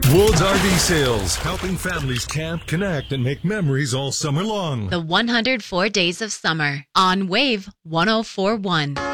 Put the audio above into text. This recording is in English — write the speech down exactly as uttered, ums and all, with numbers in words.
Woods R V Sales, helping families camp, connect, and make memories all summer long. The one hundred four Days of Summer on Wave one oh four point one.